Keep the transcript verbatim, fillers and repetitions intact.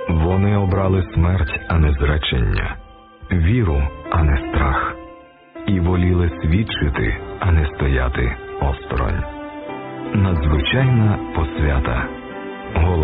Вони обрали смерть, а не зречення, віру, а не страх, і воліли свідчити, а не стояти осторонь. Надзвичайна посвята. Голос